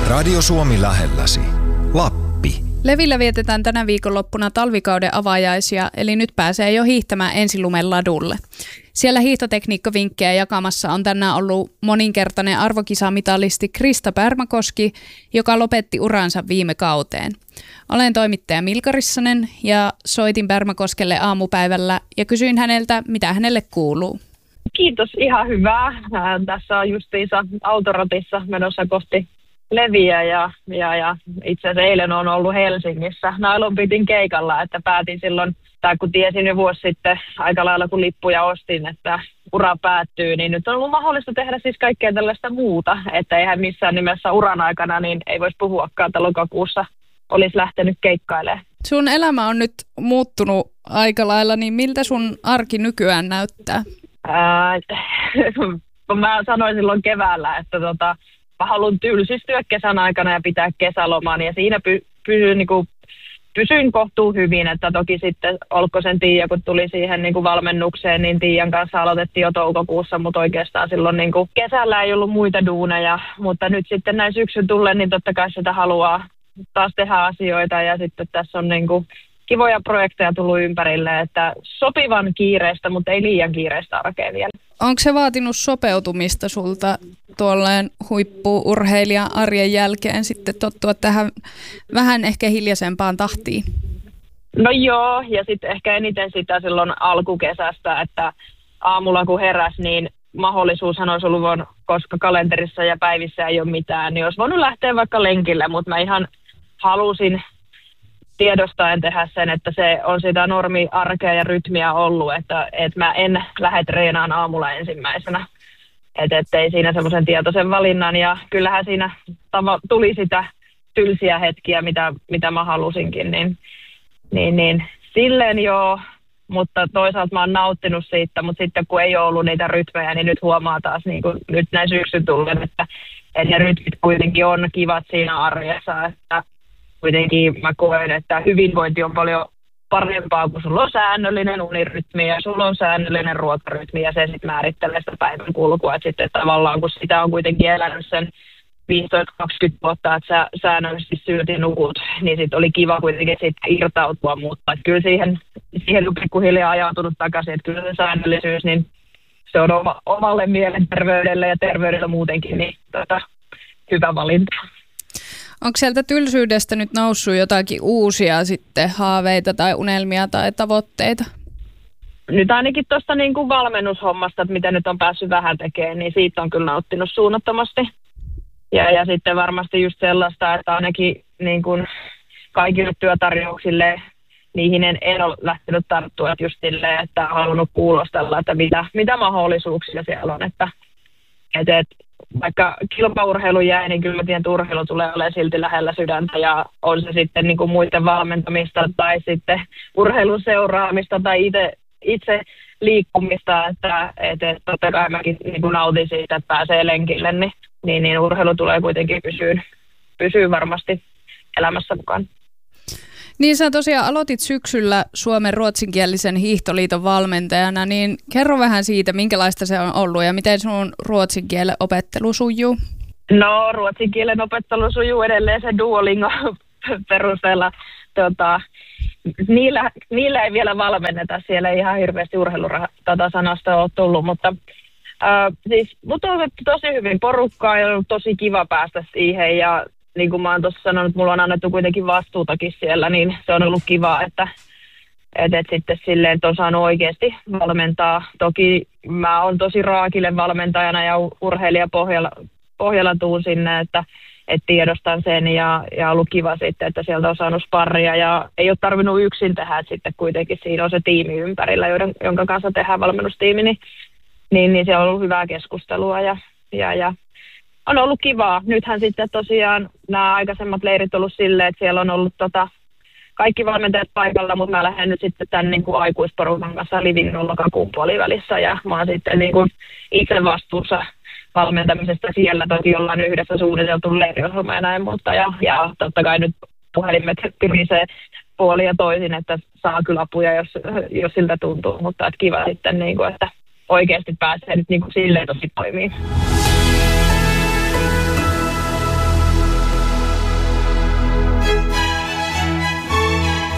Radio Suomi lähelläsi. Lappi. Levillä vietetään tänä viikonloppuna talvikauden avajaisia, eli nyt pääsee jo hiihtämään ensilumen ladulle. Siellä hiihtotekniikkavinkkejä jakamassa on tänään ollut moninkertainen arvokisamitalisti Krista Pärmäkoski, joka lopetti uransa viime kauteen. Olen toimittaja Milka Rissanen ja soitin Pärmäkoskelle aamupäivällä ja kysyin häneltä, mitä hänelle kuuluu. Kiitos, ihan hyvää. Tässä on justiinsa autoratissa menossa kohti Leviä ja itse asiassa eilen on ollut Helsingissä Nailon Pitin keikalla, että päätin silloin, tai kun tiesin jo vuosi sitten aika lailla kun lippuja ostin, että ura päättyy, niin nyt on ollut mahdollista tehdä siis kaikkea tällaista muuta, että eihän missään nimessä uran aikana, niin ei voisi puhuakaan, että lokakuussa olisi lähtenyt keikkailemaan. Sun elämä on nyt muuttunut aika lailla, niin miltä sun arki nykyään näyttää? Mä sanoin silloin keväällä, että mä haluan tylsistyä kesän aikana ja pitää kesäloman ja siinä pysyin kohtuu hyvin, että toki sitten Olkkosen Tiia, kun tuli siihen valmennukseen, niin Tiian kanssa aloitettiin jo toukokuussa, mutta oikeastaan silloin kesällä ei ollut muita duuneja, mutta nyt sitten näin syksyn tullen, niin totta kai sitä haluaa taas tehdä asioita ja sitten tässä on kivoja projekteja tullut ympärille, että sopivan kiireistä, mutta ei liian kiireistä arkea vielä. Onko se vaatinut sopeutumista sulta tuolleen huippu-urheilijan arjen jälkeen sitten tottua tähän vähän ehkä hiljaisempaan tahtiin? No joo, ja sitten ehkä eniten sitä silloin alkukesästä, että aamulla kun heräs, niin mahdollisuushan olisi ollut, koska kalenterissa ja päivissä ei ole mitään, niin olisi voinut lähteä vaikka lenkille, mutta mä ihan halusin tiedostaen tehdä sen, että se on sitä normi-arkea ja rytmiä ollut, että mä en lähde treenaan aamulla ensimmäisenä. Että ei siinä semmoisen tietoisen valinnan ja kyllähän siinä tuli sitä tylsiä hetkiä, mitä mä halusinkin, niin silleen joo, mutta toisaalta mä oon nauttinut siitä, mutta sitten kun ei ole ollut niitä rytmejä, niin nyt huomaa taas niin kuin nyt näin syksyn tullen, että ne rytmit kuitenkin on kivat siinä arjessa, että kuitenkin mä koen, että hyvinvointi on paljon parempaa, kun sulla on säännöllinen unirytmi ja sulla on säännöllinen ruokarytmi ja se sitten määrittelee sitä päivän kulkua. Et sitten tavallaan, kun sitä on kuitenkin elänyt sen 15-20 vuotta, että sä säännöllisesti syöt ja nukut, niin sitten oli kiva kuitenkin sitten irtautua, mutta kyllä siihen on pikkuhiljaa ajautunut takaisin, että kyllä se säännöllisyys, niin se on omalle mielenterveydelle ja terveydelle muutenkin niin hyvä valinta. Onko sieltä tylsyydestä nyt noussut jotakin uusia sitten haaveita tai unelmia tai tavoitteita? Nyt ainakin tuosta valmennushommasta, että mitä nyt on päässyt vähän tekemään, niin siitä on kyllä nauttinut suunnattomasti. Ja sitten varmasti just sellaista, että ainakin kaikille työtarjouksille niihin en ole lähtenyt tarttua just silleen, että halunnut kuulostella, että mitä mahdollisuuksia siellä on. Että vaikka kilpaurheilu jäi, niin kyllä tiedän, että urheilu tulee olemaan silti lähellä sydäntä ja on se sitten muiden valmentamista tai sitten urheilun seuraamista tai itse liikkumista, että totta kai mäkin nautin siitä, että pääsee lenkille, niin urheilu tulee kuitenkin pysyy varmasti elämässä mukaan. Niin sä tosiaan aloitit syksyllä Suomen ruotsinkielisen hiihtoliiton valmentajana, niin kerro vähän siitä, minkälaista se on ollut ja miten sun ruotsin kielen opettelu sujuu? No ruotsin kielen opettelu sujuu edelleen se Duolingo perusteella. Niillä ei vielä valmenneta, siellä ei ihan hirveästi urheilusanasta ole tullut, mutta siis mut on otettu tosi hyvin porukkaa ja on ollut tosi kiva päästä siihen ja niin kuin mä oon tuossa sanonut, mulla on annettu kuitenkin vastuutakin siellä, niin se on ollut kiva, että sitten silleen, että on saanut oikeasti valmentaa. Toki mä oon tosi raakille valmentajana ja urheilijapohjalla tuun sinne, että tiedostan sen ja ollut kiva sitten, että sieltä on saanut sparria ja ei ole tarvinnut yksin tehdä, että sitten kuitenkin siinä on se tiimi ympärillä, jonka kanssa tehdään valmennustiimi, niin se on ollut hyvää keskustelua ja on ollut kivaa. Nythän sitten tosiaan nämä aikaisemmat leirit on ollut silleen, että siellä on ollut kaikki valmentajat paikalla, mutta mä lähden nyt sitten tämän aikuisporukan kanssa Livin lokakuun puolivälissä ja mä oon sitten itse vastuussa valmentamisesta siellä. Toki ollaan yhdessä suunniteltu leiriohjelma ja näin, mutta ja totta kai nyt puhelimet pirisee puoli ja toisin, että saa kyllä apuja, jos siltä tuntuu, mutta että kiva sitten, että oikeasti pääsee nyt silleen tosi toimii.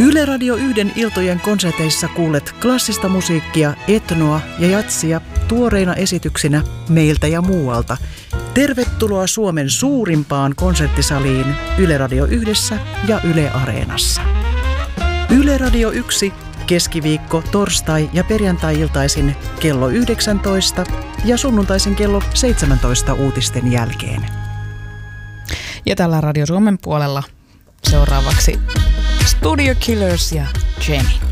Yle Radio 1 iltojen konserteissa kuulet klassista musiikkia, etnoa ja jatsia tuoreina esityksinä meiltä ja muualta. Tervetuloa Suomen suurimpaan konserttisaliin Yle Radio 1 ja Yle Areenassa. Yle Radio 1 keskiviikko, torstai ja perjantai-iltaisin kello 19 ja sunnuntaisin kello 17 uutisten jälkeen. Ja tällä Radio Suomen puolella seuraavaksi Studio Killers ja Jenny.